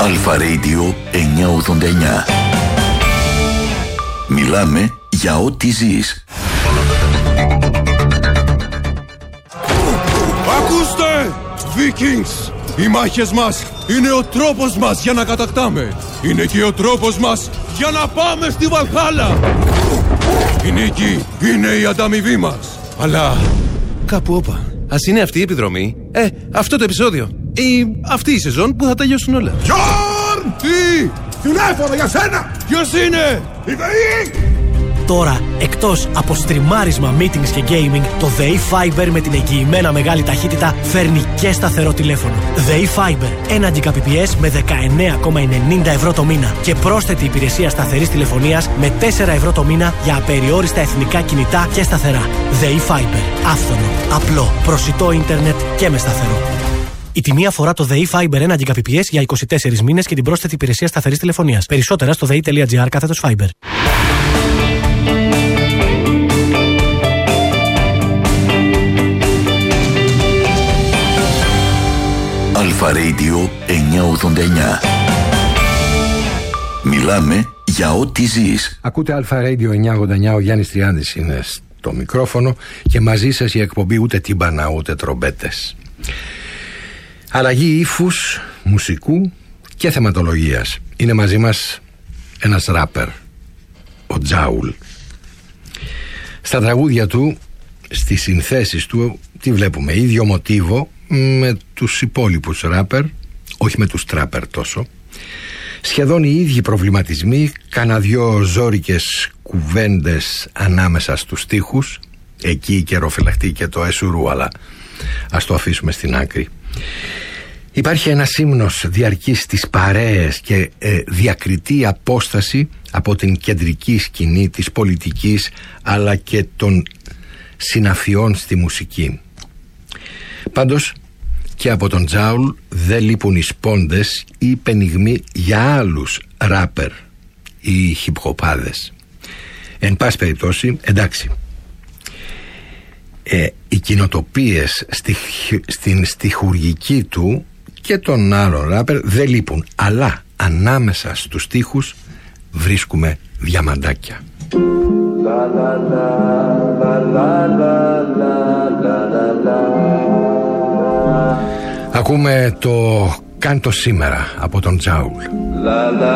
Αλφα Radio 989. Μιλάμε για ό,τι ζεις. Ακούστε! Vikings! Οι μάχες μας είναι ο τρόπος μας για να κατακτάμε. Είναι και ο τρόπος μας για να πάμε στη Βαλχάλα. Η νίκη είναι η ανταμοιβή μας. Αλλά κάπου όπα. Ας είναι αυτή η επιδρομή, αυτό το επεισόδιο ή αυτή η σεζόν που θα τελειώσουν όλα. Γιόρν! Τι! Τηλέφωνο για σένα! Ποιος είναι? Η ΔΕΗ! Τώρα, εκτός από στριμάρισμα, meetings και gaming, το ΔΕΗ Fiber με την εγγυημένα μεγάλη ταχύτητα φέρνει και σταθερό τηλέφωνο. ΔΕΗ Fiber, 1 Gbps με 19,90 ευρώ το μήνα και πρόσθετη υπηρεσία σταθερής τηλεφωνίας με 4 ευρώ το μήνα για απεριόριστα εθνικά κινητά και σταθερά. ΔΕΗ Fiber, άφθονο, απλό, προσιτό ίντερνετ και με σταθερό. Η τιμή αφορά το ΔΕΗ Fiber 1 Gbps για 24 μήνες και την πρόσθετη υπηρεσία σταθερής τηλεφωνίας. Περισσότερα στο dei.gr/Fiber. Αλφα Radio 989. Μιλάμε για ό,τι ζεις. Ακούτε Αλφα Radio 989, ο Γιάννης Τριάντης είναι στο μικρόφωνο και μαζί σας η εκπομπή ούτε τύμπανα ούτε τρομπέτες. Αλλαγή ύφους, μουσικού και θεματολογίας. Είναι μαζί μας ένας ράπερ, ο Τζάουλ. Στα τραγούδια του, στις συνθέσεις του, τι βλέπουμε, ίδιο μοτίβο με τους υπόλοιπους ράπερ, όχι με τους τράπερ τόσο. Σχεδόν οι ίδιοι προβληματισμοί, κάνα δυο ζόρικες κουβέντες ανάμεσα στους στίχους. Εκεί η καιροφυλαχτή και το εσουρού, αλλά ας το αφήσουμε στην άκρη. Υπάρχει ένας ύμνος διαρκής στις παρέες και διακριτή απόσταση από την κεντρική σκηνή της πολιτικής αλλά και των συναφιών στη μουσική. Πάντως και από τον Τζάουλ δεν λείπουν οι σπόντες ή πενιγμοί για άλλους ράπερ ή χιπχοπάδες. Εν πάση περιπτώσει, εντάξει, οι κοινοτοπίες στην στιχουργική του και των άλλων ράπερ δεν λείπουν, αλλά ανάμεσα στους στίχους βρίσκουμε διαμαντάκια. Ακούμε το «Κάντο σήμερα» από τον Τζάουλ.